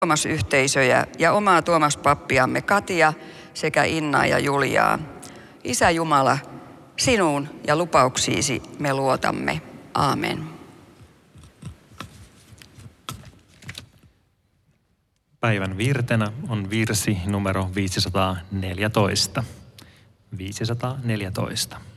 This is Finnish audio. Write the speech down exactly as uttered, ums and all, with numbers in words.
Tuomas-yhteisöjä ja omaa Tuomas-pappiamme Katia sekä Innaa ja Juliaa. Isä Jumala, sinuun ja lupauksiisi me luotamme. Aamen. Päivän virtenä on virsi numero viisisataaneljätoista. viisisataaneljätoista.